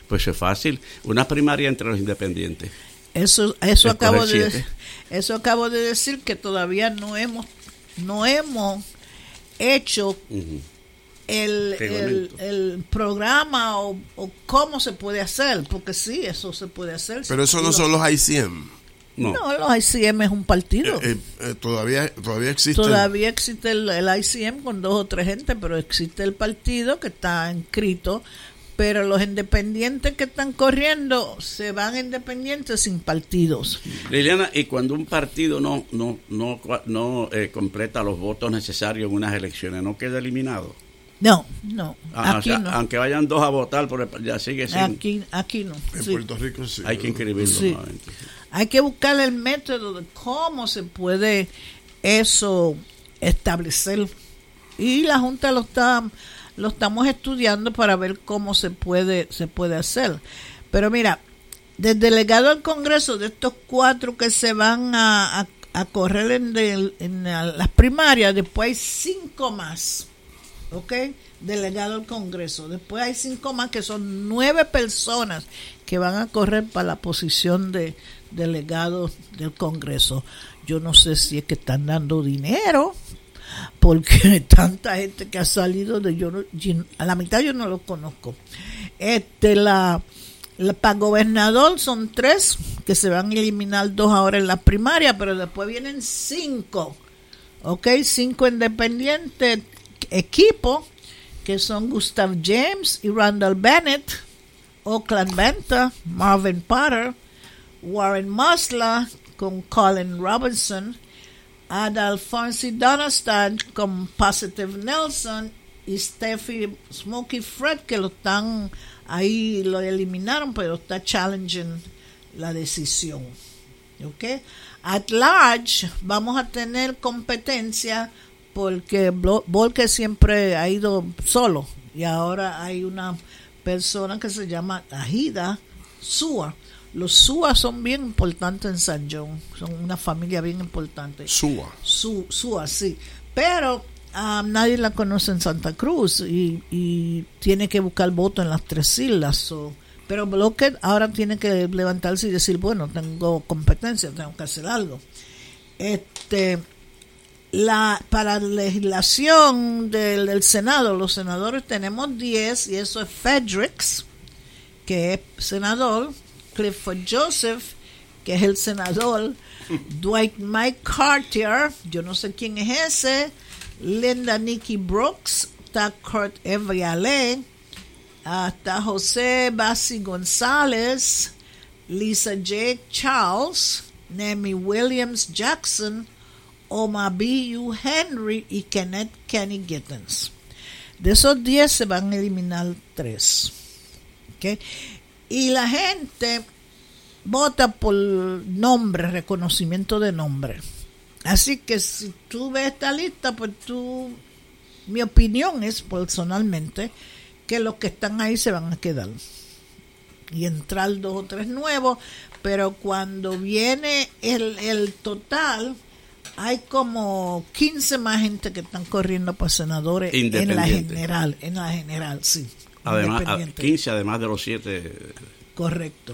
Pues es fácil, una primaria entre los independientes. Eso acabo de decir, que todavía no hemos hecho el programa o cómo se puede hacer, porque sí, eso se puede hacer. Pero eso no son los ICM. No, los ICM es un partido. Todavía existe. Todavía existe el ICM con 2 o 3 gente, pero existe el partido que está inscrito. Pero los independientes que están corriendo se van independientes sin partidos. Liliana, y cuando un partido no completa los votos necesarios en unas elecciones, ¿no queda eliminado? No. Aquí no. Aunque vayan 2 a votar, ya sigue sin... Aquí no. En Puerto Rico sí. Hay que inscribirlo nuevamente. Hay que buscar el método de cómo se puede eso establecer. Y la Junta lo estamos estudiando para ver cómo se puede hacer. Pero mira, del delegado al Congreso, de estos 4 que se van a correr en las primarias, después hay 5 más, ¿ok? Delegado al Congreso. Después hay 5 más, que son 9 personas que van a correr para la posición de delegado del Congreso. Yo no sé si es que están dando dinero, porque tanta gente que ha salido a la mitad yo no lo conozco. Para gobernador son 3 que se van a eliminar, 2 ahora en la primaria, pero después vienen 5, ¿ok? 5 independientes equipos, que son Gustav James y Randall Bennett, Oakland Venta, Marvin Potter, Warren Musla con Colin Robinson, Adalfonsi Donastad con Positive Nelson y Steffi Smokey Fred, que lo eliminaron, pero está challenging la decisión. ¿Okay? At large vamos a tener competencia, porque Volker siempre ha ido solo y ahora hay una persona que se llama Ahida Sua. Los Sua son bien importantes en San John, son una familia bien importante. Sua, sí. Pero nadie la conoce en Santa Cruz y tiene que buscar voto en las 3 islas. Pero Blockhead ahora tiene que levantarse y decir, bueno, tengo competencia, tengo que hacer algo. Para la legislación del Senado, los senadores tenemos 10, y eso es Fredericks, que es senador, Clifford Joseph, que es el senador, Dwight Mike Cartier, yo no sé quién es ese, Linda Nikki Brooks, está Kurt Evriale, está José Bassi González, Lisa J. Charles, Nemi Williams Jackson, Omar B. U. Henry y Kenneth Kenny Gittens. De esos 10 se van a eliminar 3. ¿Okay? Y la gente vota por nombre, reconocimiento de nombre. Así que si tú ves esta lista, pues mi opinión es personalmente que los que están ahí se van a quedar y entrar 2 o 3 nuevos, pero cuando viene el total, hay como 15 más gente que están corriendo para senadores en la general, sí. Además, 15 además de los 7. Correcto.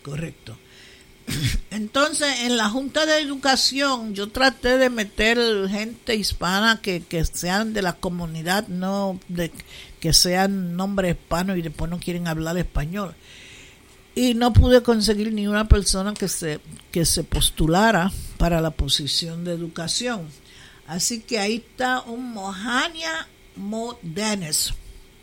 Entonces, en la Junta de Educación yo traté de meter gente hispana que sean de la comunidad, no de que sean nombres hispanos y después no quieren hablar español. Y no pude conseguir ni una persona que se postulara para la posición de educación. Así que ahí está un Mohania Mo Dennis,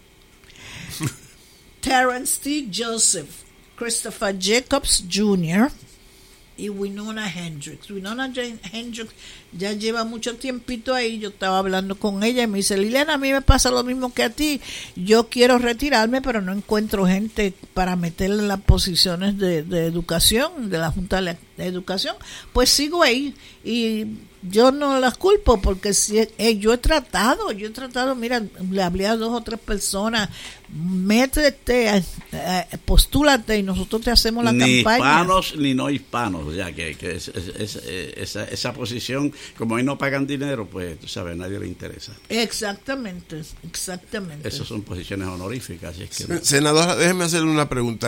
Terrence T. Joseph, Christopher Jacobs Jr. y Winona Hendricks. Winona Hendricks ya lleva mucho tiempito ahí. Yo estaba hablando con ella y me dice, Liliana, a mí me pasa lo mismo que a ti. Yo quiero retirarme, pero no encuentro gente para meterle en las posiciones de educación, de la Junta de Educación. Pues sigo ahí y yo no las culpo, porque yo he tratado, mira, le hablé a 2 o 3 personas, métete, postúlate y nosotros te hacemos la campaña. Ni hispanos ni no hispanos, ya que esa posición, como ahí no pagan dinero, pues tú sabes, a nadie le interesa. Exactamente. Esas son posiciones honoríficas. Así es que Senadora, déjeme hacerle una pregunta.